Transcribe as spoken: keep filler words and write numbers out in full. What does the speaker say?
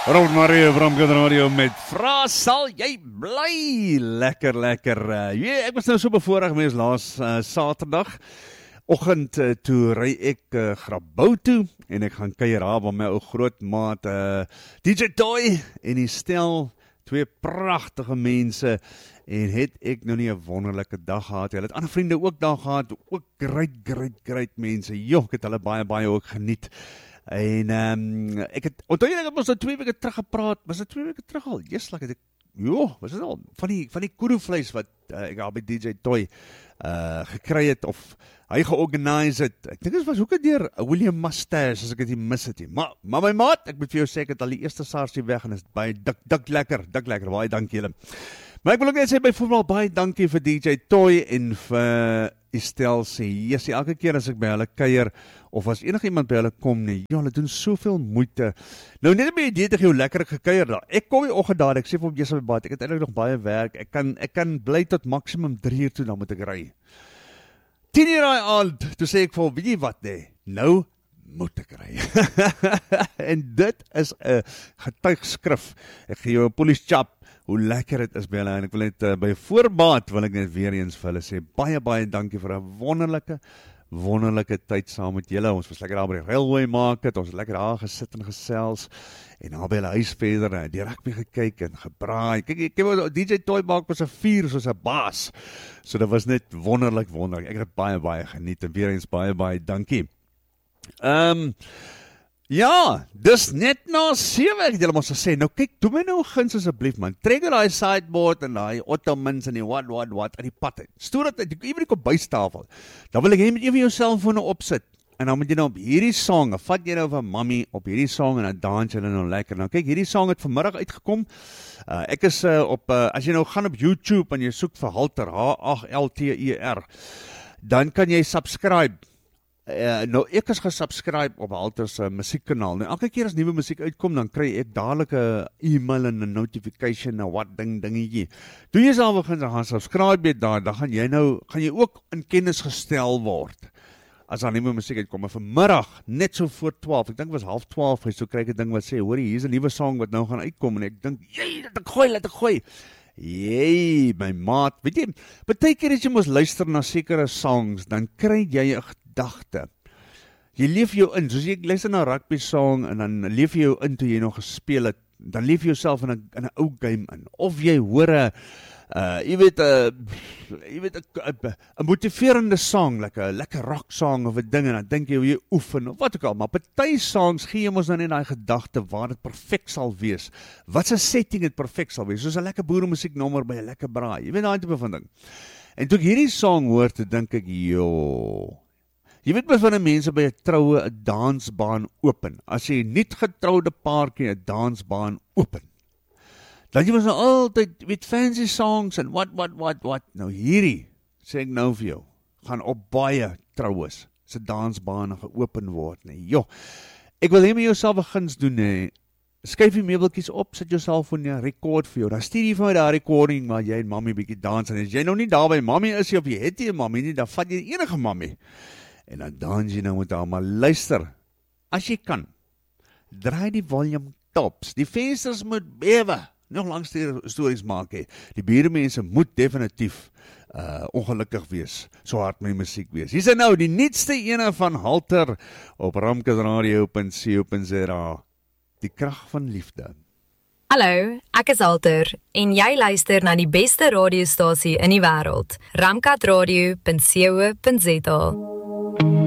Ronald Mario, Bramke Radio met Vra sal jy bly? Lekker, lekker. Uh, yeah, ek was nou so bevoorreg mens laas uh, Saterdag oggend uh, toe ry ek uh, Grabouw toe en ek gaan kuier daar by my ou groot maat uh, D J Toy en die stel twee pragtige mense en het ek nou nie 'n wonderlike dag gehad. Hulle het ander vriende ook daar gehad, ook great, great, great mense. Jo, ek het hulle baie, baie ook geniet. En um, ek het, onthou jy, ek het ons nou twee weke terug gepraat, was dit twee weke terug al? Yes, like, ek, jo, was dit al, van die, van die koeroevleis wat uh, ek al by D J Toy uh, gekry het, of hy georganiseer het, ek dink dit was ook deur William Mustache, as ek het die mis het, maar, maar my maat, ek moet vir jou sê, ek het al die eerste saarsie weg, en is baie dik, dik lekker, dik lekker, baie dankie julle. Maar ek wil ook net sê, byvoorbeeld, baie dankie vir D J Toy, en vir Estelle sê, yes, elke keer as ek by hulle kuier, of as enige iemand by hulle kom nie, ja, hulle doen soveel moeite. Nou, net om jy idee te gee hoe lekker ek gekuier daar. Ek kom die oggend daar, ek sê vir hom, jy sal my baat, ek het eintlik nog baie werk, ek kan, ek kan bly tot maximum drie uur toe, dan moet ek ry. tien uur daai aand, toe sê ek vir hom, weet jy wat nee, nou moet ek ry. En dit is 'n getuigskrif. Ek gee jou 'n police chap, hoe lekker het is by hulle, en ek wil net uh, by voorbaat, wil ek net weer eens vir hulle sê, baie, baie dankie vir 'n wonderlike, wonderlike tyd saam met julle. Ons was lekker daar by die railway market, ons het lekker daar gesit en gesels, en daar by hulle huis verder, die rugby gekyk en gebraai. Kyk, ek heb D J Toy maak was 'n vuur soos 'n baas, so dit was net wonderlik, wonderlik. Ek het baie, baie geniet, en weer eens baie, baie dankie. Ehm, um, ja, dis net na sewe, ek het julle mos gesê, nou kyk, doe my nou guns asseblief man, trek er die sideboard en die ottomans en die wat, wat, wat, uit die pad uit, stoor het uit, even die kombuistafel, dan wil ek jy met even jou cellfoon opsit, en dan moet jy nou op hierdie song, vat jy nou van mami op hierdie song, en dan dans jy nou lekker, nou kyk, hierdie song het vanmiddag uitgekom, uh, ek is uh, op, uh, as jy nou gaan op YouTube, en jy soek vir Halter, H ag L T E R, dan kan jy subscribe. Uh, nou, ek is gesubscribe op Halter's uh, muziekkanaal. Nou, elke keer as nuwe muziek uitkom, dan kry ek dadelijk 'n e-mail en 'n notification en wat ding dingetjie. Doe jy sal begin gaan subscribe daar, dan gaan jy nou, gaan jy ook in kennis gestel word. As daar nuwe muziek uitkom, maar vanmiddag, net so voor twaalf, ek dink was half twaalf, so kry ek 'n ding wat sê, hoor, hier is 'n nuwe song wat nou gaan uitkom, en ek dink, jee, laat ek gooi, laat ek gooi. Jee, my maat, weet jy, baie keer as jy mos luister na sekere songs, dan kry jy 'n gedagte. Jy leef jou in, soos jy luister na 'n rugby song, en dan leef jy jou in toe jy nog gespeel het, dan leef jy jouself in 'n in 'n ou game in, of jy hoor 'n uh, jy weet 'n uh, jy weet 'n 'n motiverende song, like 'n lekker rock song of 'n ding, en dan dink jy hoe jy oefen of wat ook al, maar party songs gee jy mos dan net daai gedagte waar dit perfek sal wees. Wat 'n setting dit perfek sal wees, soos 'n lekker boeremusieknommer by 'n lekker braai. Jy weet daai tipe van ding. En toe ek hierdie song hoor, toe dink ek, joh. Jy weet mos van die mense by 'n troue 'n dansbaan open. As jy nie getroude paartjie 'n dansbaan open. Dan jy was nou altyd met fancy songs en wat wat wat wat. Nou hierdie sê ek nou vir jou, gaan op baie troues se dansbane geopen word, nee. Jo. Ek wil hê jy jouself 'n guns doen, nee. Skuif die meubeltjies op, sit jouself voor 'n rekord vir jou. Dan stuur jy vir my daai recording waar jy en mammy bietjie dans, en as jy nou nie daar by mammy is of jy het nie 'n mammy nie, dan vat jy enige mammy. En dan dans jy nou met haar, maar luister, as jy kan, draai die volume tops, die vensters moet bewe, nog langs die stories maak he. Die buurmense moet definitief uh, ongelukkig wees, so hard my musiek wees. Hier is nou die nuutste ene van Halter op ramkesradio punt co punt za, die krag van liefde. Hallo, ek is Halter en jy luister na die beste radiostasie in die wêreld, ramkatradio punt co punt za.